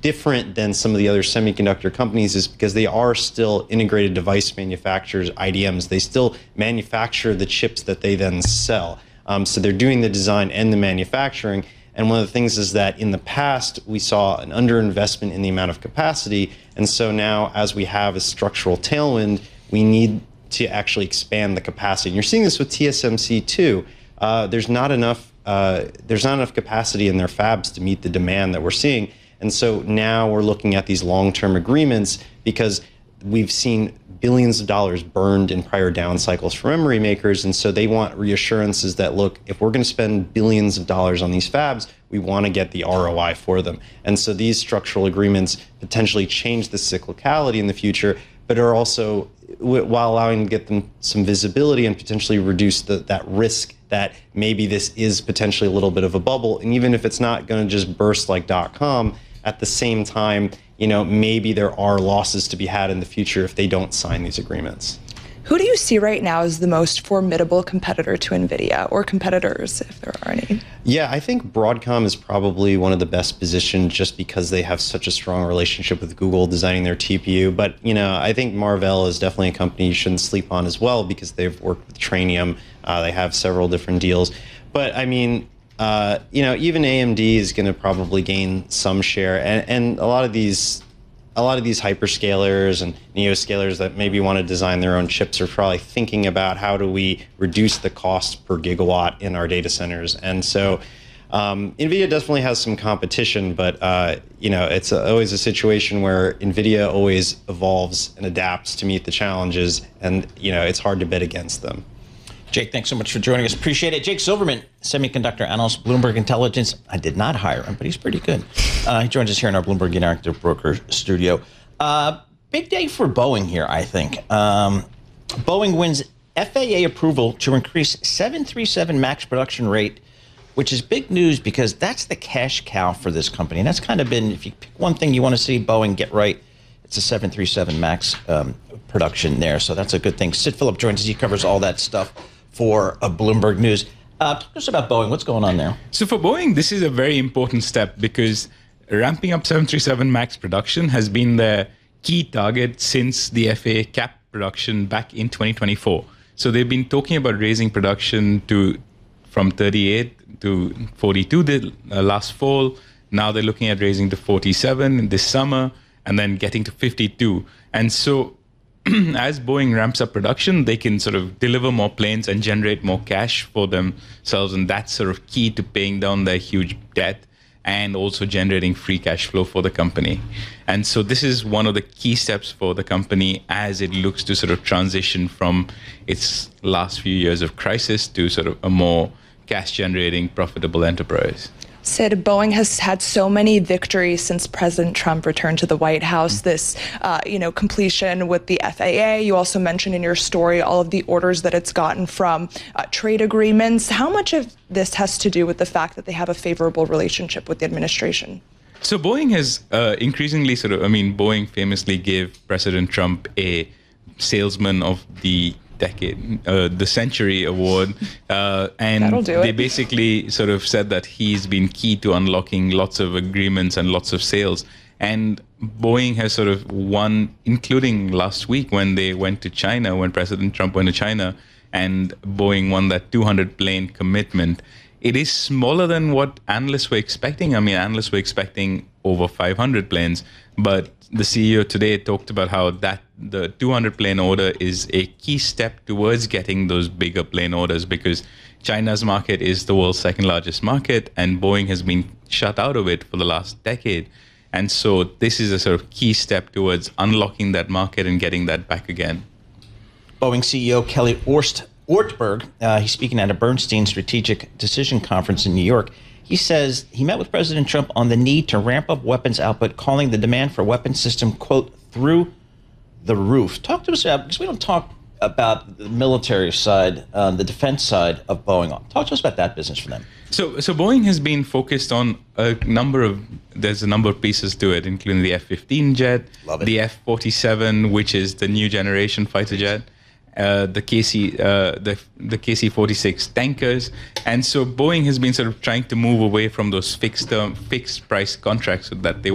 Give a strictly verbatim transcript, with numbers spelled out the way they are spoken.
different than some of the other semiconductor companies is because they are still integrated device manufacturers, I D Ms. They still manufacture the chips that they then sell. Um, so they're doing the design and the manufacturing. And one of the things is that in the past, we saw an underinvestment in the amount of capacity. And so now, as we have a structural tailwind, we need to actually expand the capacity. And you're seeing this with T S M C too. Uh, there's not enough uh, there's not enough capacity in their fabs to meet the demand that we're seeing. And so now we're looking at these long-term agreements because we've seen billions of dollars burned in prior down cycles for memory makers. And so they want reassurances that, look, if we're going to spend billions of dollars on these fabs, we want to get the R O I for them. And so these structural agreements potentially change the cyclicality in the future, but are also, while allowing to get them some visibility and potentially reduce the, that risk that maybe this is potentially a little bit of a bubble. And even if it's not going to just burst like dot-com, at the same time, you know, maybe there are losses to be had in the future if they don't sign these agreements. Who do you see right now as the most formidable competitor to NVIDIA, or competitors, if there are any? Yeah, I think Broadcom is probably one of the best positioned just because they have such a strong relationship with Google designing their T P U. But, you know, I think Marvell is definitely a company you shouldn't sleep on as well because they've worked with Trainium. Uh, they have several different deals. But, I mean, uh, you know, even A M D is going to probably gain some share. And, and a lot of these A lot of these hyperscalers and neoscalers that maybe want to design their own chips are probably thinking about how do we reduce the cost per gigawatt in our data centers. And so um, NVIDIA definitely has some competition, but uh, you know, it's a, always a situation where NVIDIA always evolves and adapts to meet the challenges, and you know, it's hard to bet against them. Jake, thanks so much for joining us. Appreciate it. Jake Silverman, semiconductor analyst, Bloomberg Intelligence. I did not hire him, but he's pretty good. Uh, he joins us here in our Bloomberg Interactive Broker studio. Uh, big day for Boeing here, I think. Um, Boeing wins F A A approval to increase seven thirty-seven MAX production rate, which is big news because that's the cash cow for this company. And that's kind of been, if you pick one thing you want to see Boeing get right, it's a seven thirty-seven MAX um, production there. So that's a good thing. Sid Phillip joins us. He covers all that stuff for a Bloomberg News. Uh, talk to us about Boeing. What's going on there? So for Boeing, this is a very important step because ramping up seven thirty-seven MAX production has been the key target since the F A A capped production back in twenty twenty-four. So they've been talking about raising production to from thirty-eight to forty-two the, uh, last fall. Now they're looking at raising to forty-seven this summer and then getting to fifty-two. And so as Boeing ramps up production, they can sort of deliver more planes and generate more cash for themselves. And that's sort of key to paying down their huge debt and also generating free cash flow for the company. And so this is one of the key steps for the company as it looks to sort of transition from its last few years of crisis to sort of a more cash-generating, profitable enterprise. Sid, Boeing has had so many victories since President Trump returned to the White House. This, uh, you know, completion with the F A A. You also mentioned in your story all of the orders that it's gotten from uh, trade agreements. How much of this has to do with the fact that they have a favorable relationship with the administration? So Boeing has uh, increasingly sort of, I mean, Boeing famously gave President Trump a salesman of the decade, uh, the century award, uh, and they basically sort of said that he's been key to unlocking lots of agreements and lots of sales. And Boeing has sort of won, including last week when they went to China, when President Trump went to China, and Boeing won that two hundred plane commitment. It is smaller than what analysts were expecting. I mean, analysts were expecting over five hundred planes, but the C E O today talked about how that the two hundred plane order is a key step towards getting those bigger plane orders because China's market is the world's second largest market and Boeing has been shut out of it for the last decade. And so this is a sort of key step towards unlocking that market and getting that back again. Boeing C E O Kelly Orst, Ortberg, uh, he's speaking at a Bernstein Strategic Decision Conference in New York. He says he met with President Trump on the need to ramp up weapons output, calling the demand for weapons system, quote, through the roof. Talk to us about, because we don't talk about the military side, uh, the defense side of Boeing. Talk to us about that business for them. So, so Boeing has been focused on a number of, there's a number of pieces to it, including the F fifteen jet, the F forty-seven, which is the new generation fighter jet, Uh, the K C, uh, the the K C forty-six tankers, and so Boeing has been sort of trying to move away from those fixed term, fixed price contracts so that they